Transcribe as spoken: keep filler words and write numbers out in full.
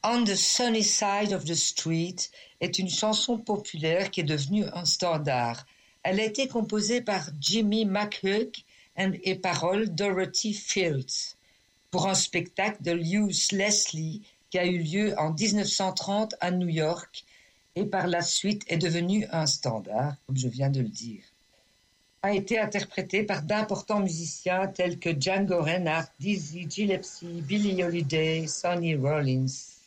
On the Sunny Side of the Street est une chanson populaire qui est devenue un standard. Elle a été composée par Jimmy McHugh et paroles Dorothy Fields pour un spectacle de Lewis Leslie qui a eu lieu en dix-neuf cent trente à New York et par la suite est devenu un standard, comme je viens de le dire. A été interprété par d'importants musiciens tels que Django Reinhardt, Dizzy Gillespie, Billie Holiday, Sonny Rollins.